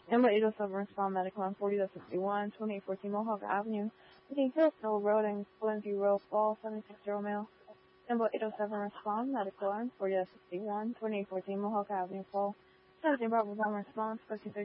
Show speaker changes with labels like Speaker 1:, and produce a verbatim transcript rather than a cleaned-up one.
Speaker 1: Number eight oh seven, respond medical on forty to sixty-one, twenty-eight fourteen Mohawk Avenue. Looking Hill, Snow Road, and Glenview Road, Fall, seven six zero male. Number eight oh seven, respond medical on forty to sixty-one, twenty-eight fourteen Mohawk Avenue, Fall. seventeen Bravo Bomber response,